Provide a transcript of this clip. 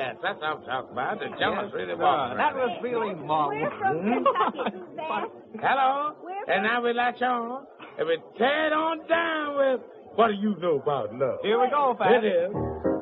Yes, that's what I'm talking about. The jealous really walking. That was really marvelous. We're from Kentucky, Beth. Hello? We're And now we latch on. And we tear it on down with, what do you know about love? Here we go, Pat. It is.